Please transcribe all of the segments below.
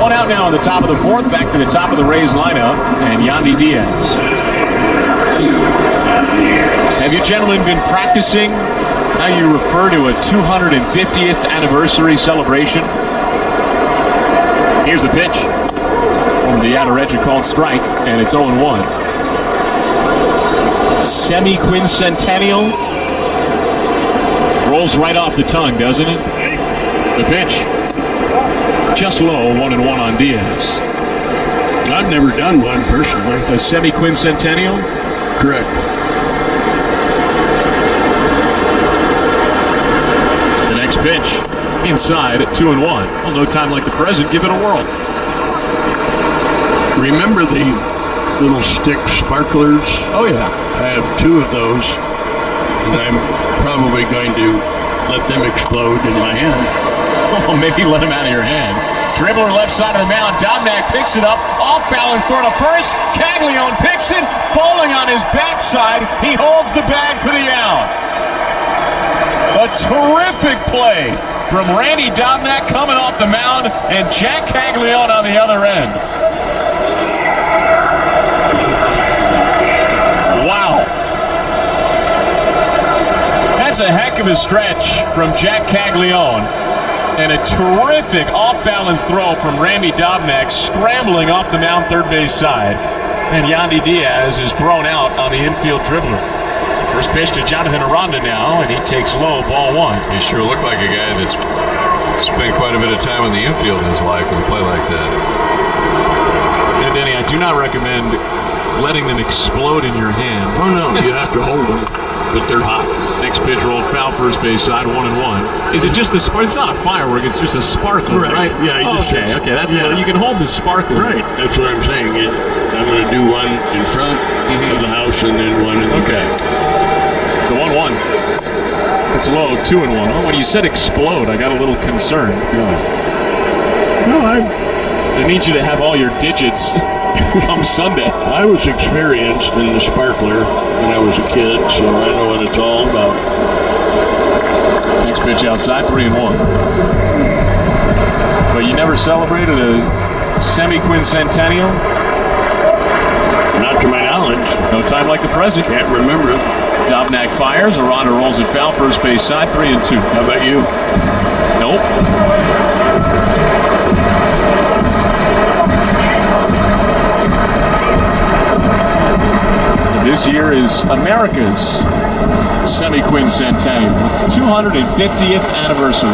One out now in the top of the fourth. Back to the top of the Rays lineup, and Yandy Diaz. Have you gentlemen been practicing how you refer to a 250th anniversary celebration? Here's the pitch. Over the outer edge, a called strike, and it's 0-1. Semi-quincentennial. Rolls right off the tongue, doesn't it? The pitch. Just low, 1-1 on Diaz. I've never done one personally. A semi-quincentennial? Correct. The next pitch. Inside at 2-1. Well, no time like the present. Give it a whirl. Remember the little stick sparklers? Oh, yeah. I have 2 of those, and I'm probably going to let them explode in my hand. Oh, maybe let him out of your hand. Dribbler left side of the mound. Dobnak picks it up. Off balance throw to first. Caglione picks it. Falling on his backside. He holds the bag for the out. A terrific play from Randy Dobnak coming off the mound, and Jack Caglione on the other end. Wow. That's a heck of a stretch from Jack Caglione. And a terrific off-balance throw from Randy Dobnak, scrambling off the mound third base side. And Yandy Diaz is thrown out on the infield dribbler. First pitch to Jonathan Aranda now, and he takes low, ball 1. He sure looked like a guy that's spent quite a bit of time in the infield in his life with a play like that. And Denny, I do not recommend letting them explode in your hand. Oh no, you have to hold them, but they're hot. Next pitch rolled foul, first base side, 1-1. Is it just the spark? It's not a firework, it's just a sparkler, right? Yeah. Okay, that's you can hold the sparkler. Right, that's what I'm saying. I'm going to do one in front of the house and then one in the back. The 1-1. It's low, 2-1. Well, when you said explode, I got a little concerned. No, I need you to have all your digits come Sunday. I was experienced in the sparkler when I was a kid, so I know what it's all about. Next pitch outside, 3-1. But you never celebrated a semi-quincentennial? Not to my knowledge. No time like the present. Can't remember it. Dobnak fires. Aranda rolls it foul, first base side, 3-2. How about you? Nope. This year is America's semi-quincentennial. It's 250th anniversary.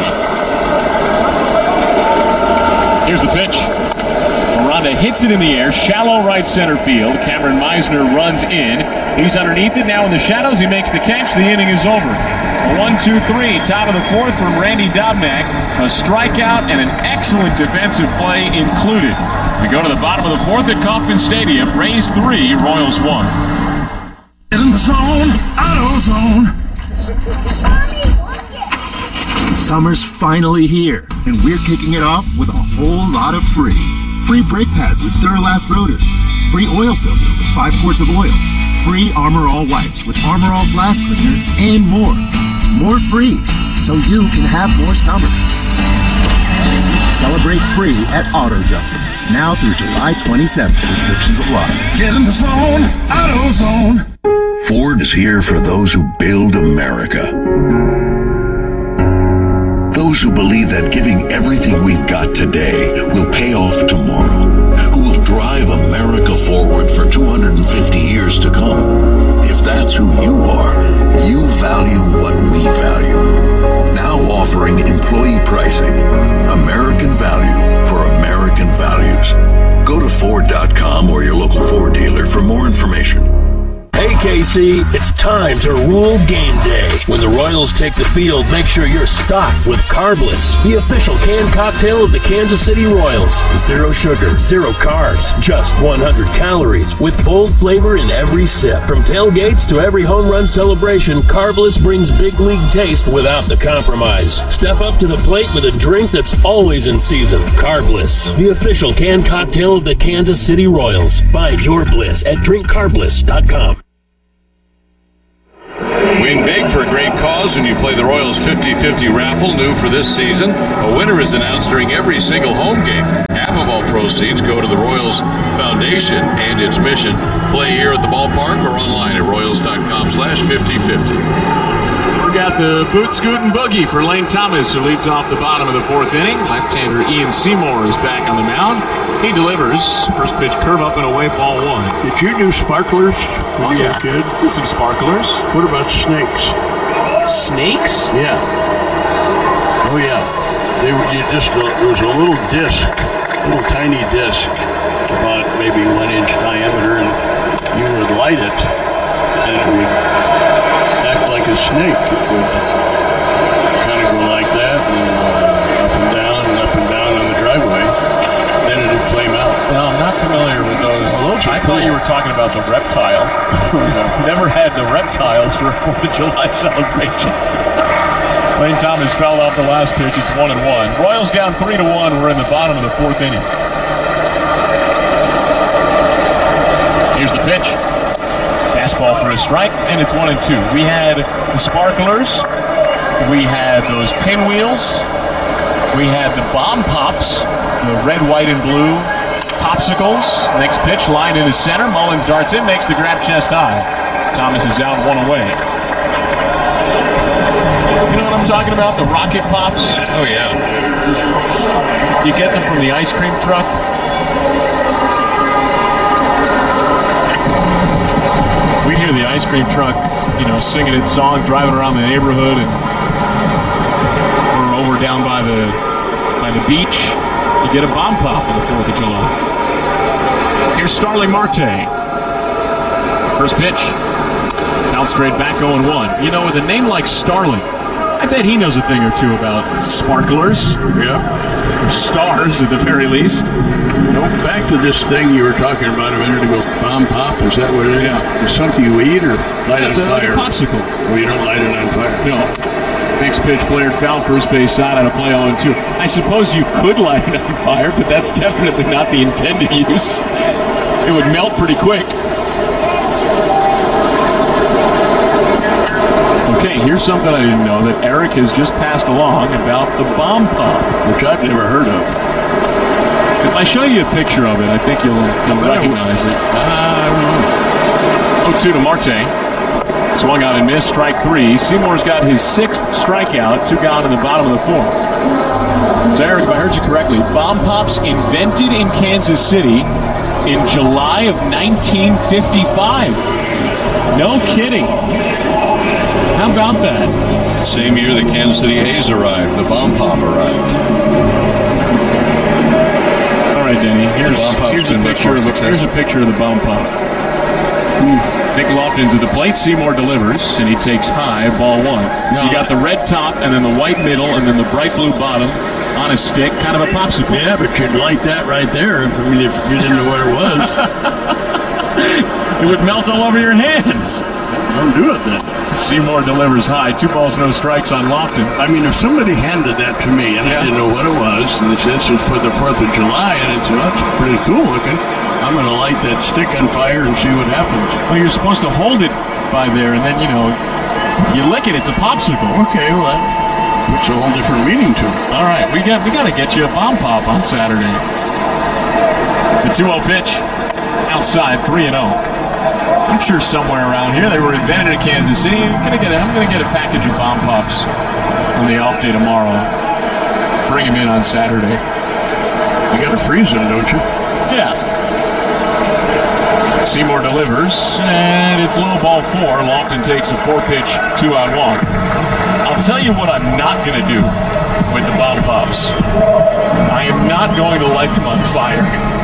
Here's the pitch. Aranda hits it in the air, shallow right center field. Cameron Meisner runs in. He's underneath it now in the shadows. He makes the catch. The inning is over. A 1-2-3, top of the fourth from Randy Dobnak. A strikeout and an excellent defensive play included. We go to the bottom of the fourth at Kauffman Stadium. Rays 3, Royals 1. Get in the zone, AutoZone. Summer's finally here, and we're kicking it off with a whole lot of free. Free brake pads with Duralast rotors. Free oil filter with 5 quarts of oil. Free Armor All wipes with Armor All glass cleaner, and more. More free, so you can have more summer. Celebrate free at AutoZone. Now through July 27th. Restrictions apply. Get in the zone, AutoZone. Ford is here for those who build America. Those who believe that giving everything we've got today will pay off tomorrow. Who will drive America forward for 250 years to come. If that's who you are, you value what we value. Now offering employee pricing. American value for American values. Go to Ford.com or your local Ford dealer for more information. Hey KC, it's time to rule game day. When the Royals take the field, make sure you're stocked with Carbless, the official canned cocktail of the Kansas City Royals. 0 sugar, 0 carbs, just 100 calories, with bold flavor in every sip. From tailgates to every home run celebration, Carbless brings big league taste without the compromise. Step up to the plate with a drink that's always in season. Carbless, the official canned cocktail of the Kansas City Royals. Find your bliss at drinkcarbless.com. Win big for a great cause when you play the Royals 50-50 raffle, new for this season. A winner is announced during every single home game. Half of all proceeds go to the Royals Foundation and its mission. Play here at the ballpark or online at royals.com/5050. We got the boot, scoot, and boogie for Lane Thomas, who leads off the bottom of the 4th inning. Left-hander Ian Seymour is back on the mound. He delivers. First pitch curve up and away, ball 1. Did you do sparklers when you were a kid? Did some sparklers. What about snakes? Snakes? Yeah. Oh yeah. It was a little disc, a little tiny disc, about maybe 1 inch diameter, and you would light it, and it would act like a snake. It would kind of go like that, and up and down on the driveway. Then it would flame out. No, I'm not familiar with those. I thought you were talking about the reptile. Never had the reptiles for a 4th of July celebration. Lane Thomas fouled off the last pitch. It's 1-1. Royals down 3-1. We're in the bottom of the 4th inning. Here's the pitch. Fastball for a strike, and it's 1-2. We had the sparklers. We had those pinwheels. We had the bomb pops, the red, white, and blue popsicles. Next pitch, lined into center. Mullins darts in, makes the grab chest high. Thomas is out, 1 away. You know what I'm talking about? The rocket pops. Oh, yeah. You get them from the ice cream truck. We hear the ice cream truck, singing its song, driving around the neighborhood, and we're over down by the beach. You get a bomb pop on the 4th of July. Here's Starling Marte. First pitch. Out straight back, 0-1. With a name like Starling, I bet he knows a thing or two about sparklers. Yeah. Or stars, at the very least. No, back to this thing you were talking about a minute ago, bomb pop. Is that what it is? Yeah. Is something you eat or light on fire? It's a popsicle. Well, you don't light it on fire. No. Next pitch, flared foul, first base side on a play 0-2. I suppose you could light it on fire, but that's definitely not the intended use. It would melt pretty quick. Okay, here's something I didn't know that Eric has just passed along about the bomb pop, which I've never heard of. If I show you a picture of it, I think you'll recognize it. I don't know. 0-2 to Marte. Swung out and missed, strike 3. Seymour's got his 6th strikeout, 2 gone in the bottom of the 4th. So Eric, if I heard you correctly, bomb pops invented in Kansas City in July of 1955. No kidding. How about that? Same year the Kansas City A's arrived, the bomb pop arrived. All right, Denny. Here's a picture of the bomb pop. Nick Lofton's at the plate. Seymour delivers, and he takes high, ball 1. You got the red top, and then the white middle, and then the bright blue bottom on a stick, kind of a popsicle. Yeah, but you'd light that right there. I mean, if you didn't know what it was. It would melt all over your hands. Don't do it then. Seymour delivers high. 2 balls, no strikes on Lofton. I mean, if somebody handed that to me and I didn't know what it was, and it says it's for the 4th of July, and it's that's pretty cool looking, I'm going to light that stick on fire and see what happens. Well, you're supposed to hold it by there, and then, you lick it. It's a popsicle. Okay, well, that puts a whole different meaning to it. All right, we got to get you a bomb pop on Saturday. The 2-0 pitch. Outside, 3-0. I'm sure somewhere around here they were invented in Kansas City. I'm gonna get a package of bomb pops on the off day tomorrow. Bring them in on Saturday. You gotta freeze them, don't you? Yeah. Seymour delivers, and it's low ball 4. Lofton takes a 4-pitch, 2-out walk. I'll tell you what I'm not gonna do with the bomb pops. I am not going to light them on fire.